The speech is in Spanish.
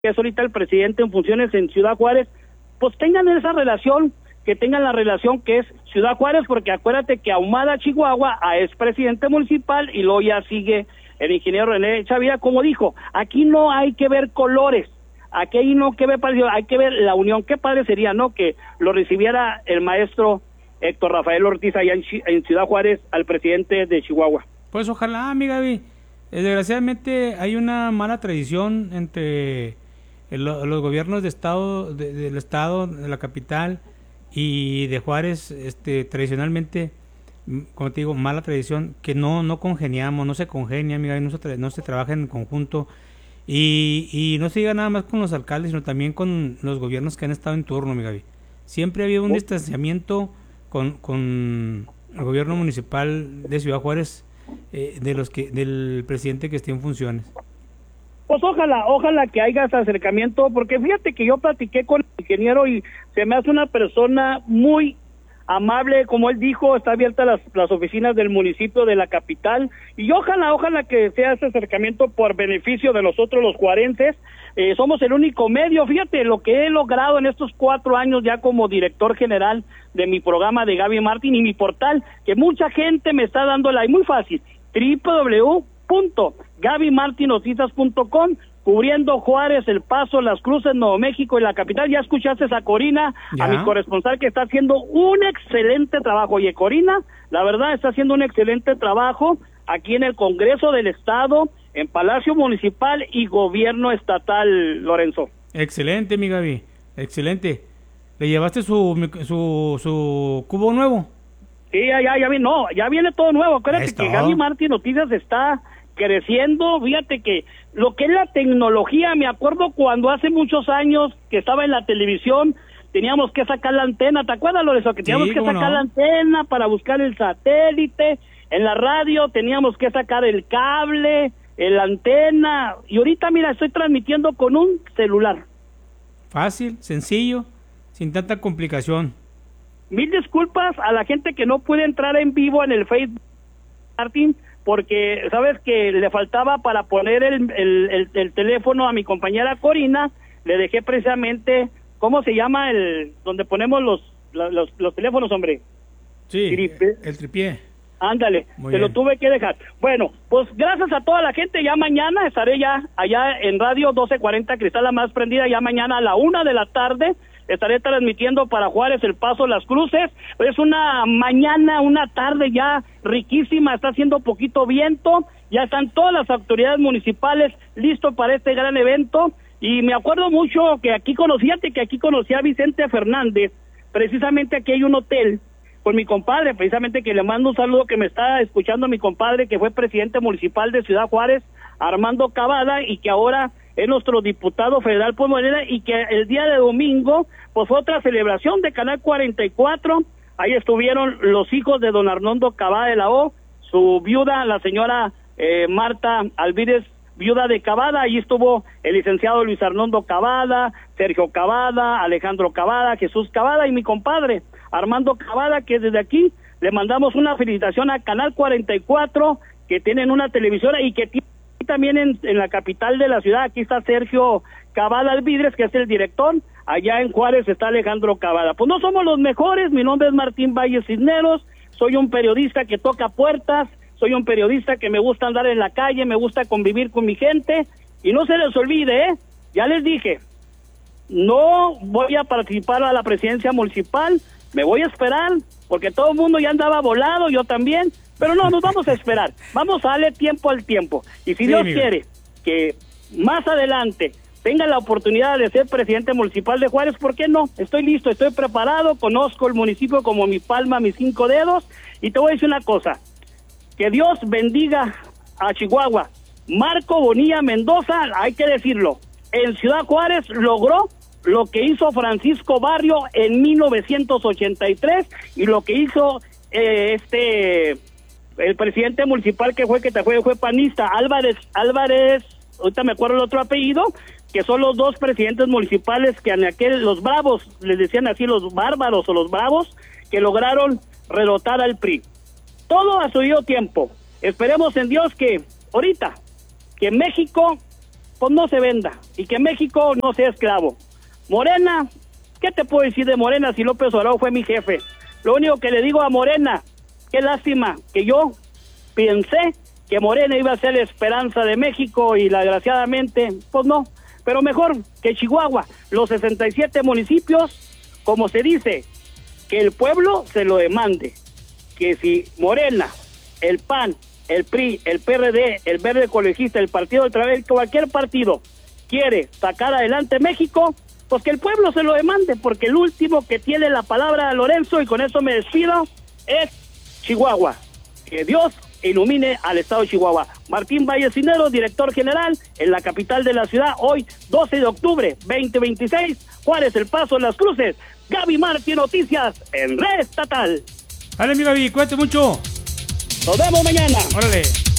que es ahorita el presidente en funciones en Ciudad Juárez, pues tengan esa relación, que tengan la relación que es Ciudad Juárez, porque acuérdate que Ahumada, Chihuahua, es presidente municipal, y luego ya sigue el ingeniero René Chavira, como dijo, aquí no hay que ver colores, aquí no hay que ver parecido, hay que ver la unión. Qué padre sería, ¿no?, que lo recibiera el maestro Héctor Rafael Ortiz allá en Ciudad Juárez al presidente de Chihuahua. Pues ojalá, mi Gaby. Desgraciadamente hay una mala tradición entre los gobiernos de estado, del estado, de la capital y de Juárez, tradicionalmente, como te digo, mala tradición, que no congeniamos, no se congenia, mi Gaby, no se trabaja en conjunto, y no se llega nada más con los alcaldes, sino también con los gobiernos que han estado en turno, mi Gaby. Siempre ha habido un distanciamiento con el gobierno municipal de Ciudad Juárez, del presidente que esté en funciones. Pues ojalá que haya ese acercamiento, porque fíjate que yo platiqué con el ingeniero y se me hace una persona muy amable, como él dijo, está abierta las oficinas del municipio de la capital, y ojalá que sea ese acercamiento por beneficio de nosotros los juarenses. Somos el único medio, fíjate lo que he logrado en estos 4 años ya como director general de mi programa de Gaby Martín y mi portal, que mucha gente me está dando like, muy fácil, www.gabymartinoticias.com, cubriendo Juárez, El Paso, Las Cruces, Nuevo México y la capital. Ya escuchaste a Corina, a mi corresponsal, que está haciendo un excelente trabajo. Oye, Corina, la verdad, está haciendo un excelente trabajo aquí en el Congreso del Estado, en Palacio Municipal y Gobierno Estatal, Lorenzo. Excelente, mi Gaby, excelente. ¿Le llevaste su cubo nuevo? Sí, ya viene todo nuevo. Acuérdate que Gaby Martín Noticias está creciendo. Fíjate que lo que es la tecnología, me acuerdo cuando hace muchos años que estaba en la televisión, teníamos que sacar la antena, ¿te acuerdas, Lorenzo? Que teníamos que sacar la antena para buscar el satélite. En la radio teníamos que sacar el cable, la antena, y ahorita, mira, estoy transmitiendo con un celular. Fácil, sencillo, sin tanta complicación. Mil disculpas a la gente que no puede entrar en vivo en el Facebook, Martín, porque sabes que le faltaba para poner el teléfono a mi compañera Corina. Le dejé precisamente, ¿cómo se llama donde ponemos los teléfonos, hombre? Sí, el tripié. Ándale, lo tuve que dejar. Bueno, pues gracias a toda la gente. Ya mañana estaré ya allá en Radio 1240 Cristal, la más prendida. Ya mañana a la 1 de la tarde estaré transmitiendo para Juárez, El Paso, Las Cruces. Es una mañana, una tarde ya riquísima, está haciendo poquito viento, ya están todas las autoridades municipales listos para este gran evento. Y me acuerdo mucho que aquí conocí a Vicente Fernández, precisamente aquí hay un hotel con mi compadre, precisamente, que le mando un saludo, que me está escuchando mi compadre, que fue presidente municipal de Ciudad Juárez, Armando Cavada, y que ahora es nuestro diputado federal por Morena, y que el día de domingo pues fue otra celebración de Canal 44, ahí estuvieron los hijos de don Arnoldo Cavada de la O, su viuda, la señora Marta Alvídez, viuda de Cavada, ahí estuvo el licenciado Luis Arnoldo Cavada, Sergio Cavada, Alejandro Cavada, Jesús Cavada, y mi compadre Armando Cavada, que desde aquí le mandamos una felicitación a Canal 44, que tienen una televisora y que tiene también en la capital de la ciudad. Aquí está Sergio Cavada Alvidres, que es el director. Allá en Juárez está Alejandro Cavada. Pues no somos los mejores, mi nombre es Martín Valle Cisneros, soy un periodista que toca puertas, soy un periodista que me gusta andar en la calle, me gusta convivir con mi gente, y no se les olvide, ya les dije, no voy a participar a la presidencia municipal, me voy a esperar, porque todo el mundo ya andaba volado, yo también, pero no, nos vamos a esperar, vamos a darle tiempo al tiempo, y si Dios quiere que más adelante tenga la oportunidad de ser presidente municipal de Juárez, ¿por qué no? Estoy listo, estoy preparado, conozco el municipio como mi palma, mis 5 dedos, y te voy a decir una cosa, que Dios bendiga a Chihuahua. Marco Bonilla Mendoza, hay que decirlo, en Ciudad Juárez logró lo que hizo Francisco Barrio en 1983 y lo que hizo el presidente municipal que fue panista, Álvarez, ahorita me acuerdo el otro apellido, que son los dos presidentes municipales que los bravos, les decían así, los bárbaros o los bravos, que lograron derrotar al PRI. Todo a su debido tiempo. Esperemos en Dios que ahorita, que México pues no se venda y que México no sea esclavo. Morena, ¿qué te puedo decir de Morena si López Obrador fue mi jefe? Lo único que le digo a Morena, qué lástima que yo pensé que Morena iba a ser la esperanza de México y desgraciadamente, pues no. Pero mejor que Chihuahua, los 67 municipios, como se dice, que el pueblo se lo demande. Que si Morena, el PAN, el PRI, el PRD, el Verde Ecologista, el Partido del Trabajo, cualquier partido quiere sacar adelante México, pues que el pueblo se lo demande, porque el último que tiene la palabra, Lorenzo, y con eso me despido, es Chihuahua. Que Dios ilumine al estado de Chihuahua. Martín Valle Cisneros, director general en la capital de la ciudad, hoy 12 de octubre 2026, Juárez, El Paso, Las Cruces. Gaby Martí, noticias en Red Estatal. Dale, mi Gaby, cuídate mucho. Nos vemos mañana. Órale.